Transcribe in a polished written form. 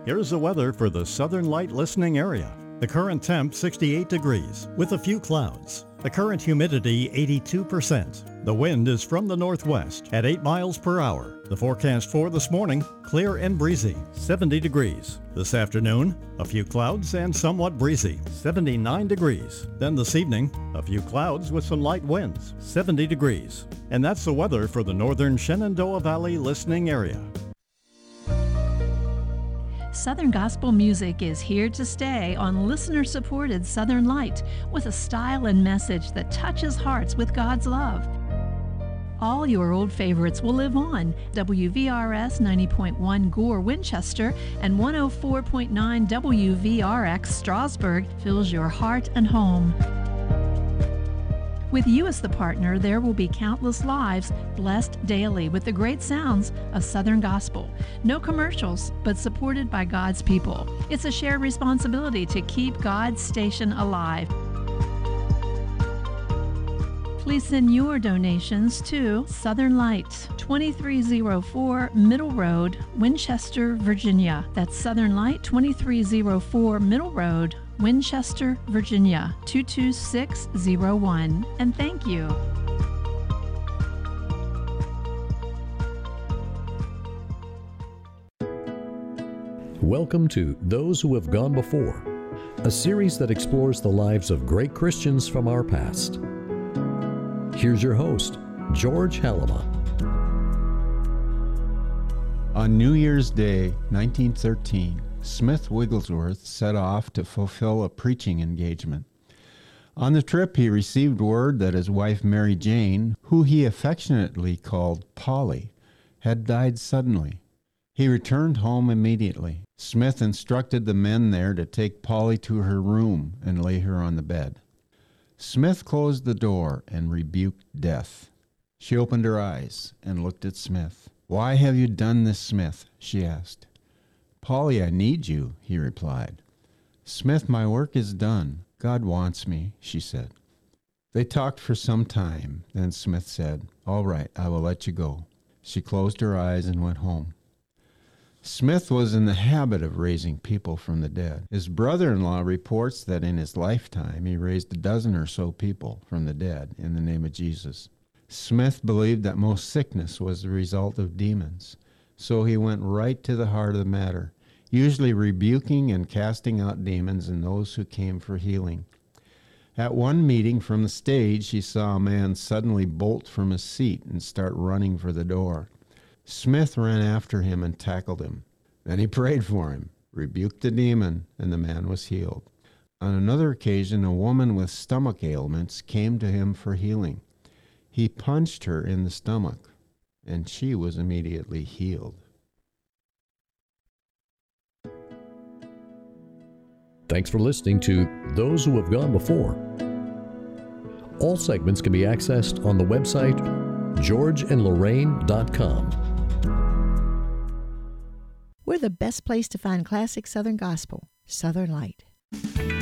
Here's the weather for the Southern Light listening area. The current temp 68 degrees with a few clouds. The current humidity 82%. The wind is from the northwest at 8 miles per hour. The forecast for this morning, clear and breezy, 70 degrees. This afternoon, a few clouds and somewhat breezy, 79 degrees. Then this evening, a few clouds with some light winds, 70 degrees. And that's the weather for the northern Shenandoah Valley listening area. Southern gospel music is here to stay on listener-supported Southern Light with a style and message that touches hearts with God's love. All your old favorites will live on. WVRS 90.1 Gore Winchester and 104.9 WVRX Strasburg fills your heart and home. With you as the partner, there will be countless lives blessed daily with the great sounds of Southern Gospel. No commercials, but supported by God's people. It's a shared responsibility to keep God's station alive. Please send your donations to Southern Light, 2304 Middle Road, Winchester, Virginia. That's Southern Light, 2304 Middle Road, Winchester, Virginia, 22601. And thank you. Welcome to Those Who Have Gone Before, a series that explores the lives of great Christians from our past. Here's your host, George Halama. On New Year's Day, 1913, Smith Wigglesworth set off to fulfill a preaching engagement. On the trip, he received word that his wife Mary Jane, who he affectionately called Polly, had died suddenly. He returned home immediately. Smith instructed the men there to take Polly to her room and lay her on the bed. Smith closed the door and rebuked death. She opened her eyes and looked at Smith. "Why have you done this, Smith?" she asked. "Polly, I need you," he replied. "Smith, my work is done. God wants me," she said. They talked for some time. Then Smith said, "All right, I will let you go." She closed her eyes and went home. Smith was in the habit of raising people from the dead. His brother-in-law reports that in his lifetime he raised a dozen or so people from the dead in the name of Jesus. Smith believed that most sickness was the result of demons, so he went right to the heart of the matter, usually rebuking and casting out demons in those who came for healing. At one meeting from the stage, he saw a man suddenly bolt from his seat and start running for the door. Smith ran after him and tackled him. Then he prayed for him, rebuked the demon, and the man was healed. On another occasion, a woman with stomach ailments came to him for healing. He punched her in the stomach, and she was immediately healed. Thanks for listening to Those Who Have Gone Before. All segments can be accessed on the website georgeandlorraine.com. We're the best place to find classic Southern gospel, Southern Light.